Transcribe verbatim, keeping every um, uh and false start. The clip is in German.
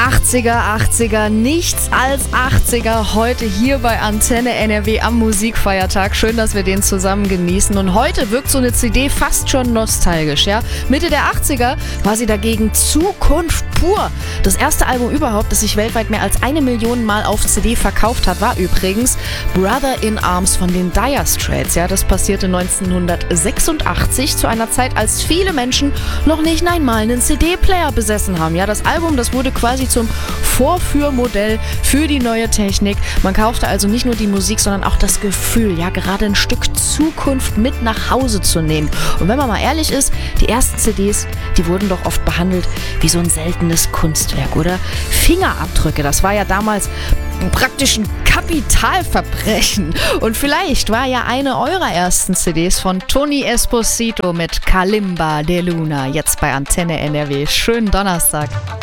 achtziger, achtziger, nichts als achtziger heute hier bei Antenne N R W am Musikfeiertag. Schön, dass wir den zusammen genießen. Und heute wirkt so eine C D fast schon nostalgisch, ja? Mitte der achtziger war sie dagegen Zukunft pur. Das erste Album überhaupt, das sich weltweit mehr als eine Million Mal auf C D verkauft hat, war übrigens Brother in Arms von den Dire Straits. Ja, das passierte neunzehnhundertsechsundachtzig zu einer Zeit, als viele Menschen noch nicht einmal einen C D-Player besessen haben. Ja, das Album, das wurde quasi zum Vorführmodell für die neue Technik. Man kaufte also nicht nur die Musik, sondern auch das Gefühl, ja, gerade ein Stück Zukunft mit nach Hause zu nehmen. Und wenn man mal ehrlich ist, die ersten C Ds, die wurden doch oft behandelt wie so ein seltenes Kunstwerk, oder? Fingerabdrücke, das war ja damals praktisch ein Kapitalverbrechen. Und vielleicht war ja eine eurer ersten C Ds von Tony Esposito mit Kalimba de Luna jetzt bei Antenne N R W. Schönen Donnerstag.